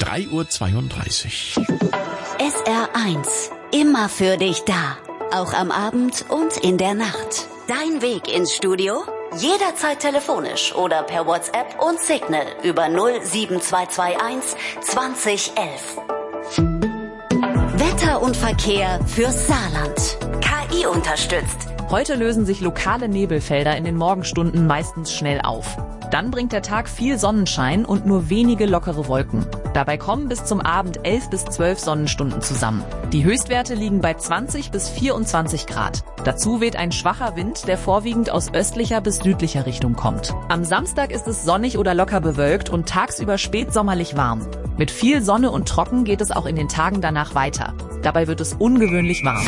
3:32 Uhr. SR1, immer für dich da. Auch am Abend und in der Nacht. Dein Weg ins Studio? Jederzeit telefonisch oder per WhatsApp und Signal über 07221 2011. Wetter und Verkehr fürs Saarland. KI unterstützt. Heute lösen sich lokale Nebelfelder in den Morgenstunden meistens schnell auf. Dann bringt der Tag viel Sonnenschein und nur wenige lockere Wolken. Dabei kommen bis zum Abend 11 bis 12 Sonnenstunden zusammen. Die Höchstwerte liegen bei 20 bis 24 Grad. Dazu weht ein schwacher Wind, der vorwiegend aus östlicher bis südlicher Richtung kommt. Am Samstag ist es sonnig oder locker bewölkt und tagsüber spätsommerlich warm. Mit viel Sonne und trocken geht es auch in den Tagen danach weiter. Dabei wird es ungewöhnlich warm.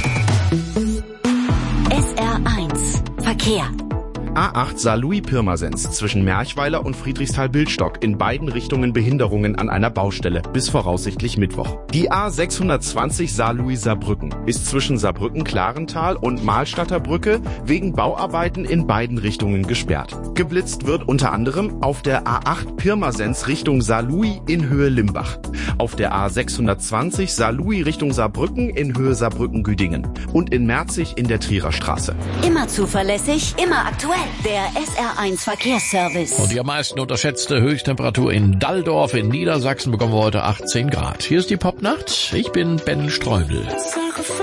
SR1 Verkehr. A8 Saarlouis-Pirmasens zwischen Merchweiler und Friedrichsthal-Bildstock, in beiden Richtungen Behinderungen an einer Baustelle, bis voraussichtlich Mittwoch. Die A620 Saarlouis-Saarbrücken ist zwischen Saarbrücken-Klarental und Mahlstadter Brücke wegen Bauarbeiten in beiden Richtungen gesperrt. Geblitzt wird unter anderem auf der A8 Pirmasens Richtung Saarlouis in Höhe Limbach, auf der A620 Saarlouis Richtung Saarbrücken in Höhe Saarbrücken-Güdingen und in Merzig in der Trierer Straße. Immer zuverlässig, immer aktuell. Der SR1 Verkehrsservice. Und die am meisten unterschätzte Höchsttemperatur in Dalldorf in Niedersachsen bekommen wir heute 18 Grad. Hier ist die Popnacht. Ich bin Ben Streubel.